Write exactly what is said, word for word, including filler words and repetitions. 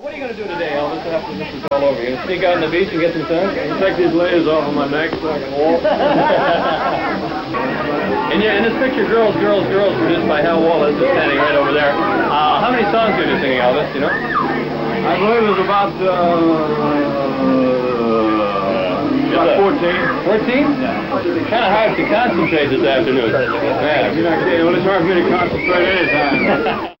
What are you going to do today, Elvis, after this is all over? You going to sneak out on the beach and get some sun? Take these layers off of my neck so I can walk. in, your, in this picture, Girls, Girls, Girls, produced by Hal Wallace, is standing right over there. Uh, how many songs are you singing, Elvis, do you know? I believe it was about, uh, about fourteen. fourteen? Yeah. Kind of hard to concentrate this afternoon. Yeah, you're not kidding. Well, it's hard for me to concentrate anytime.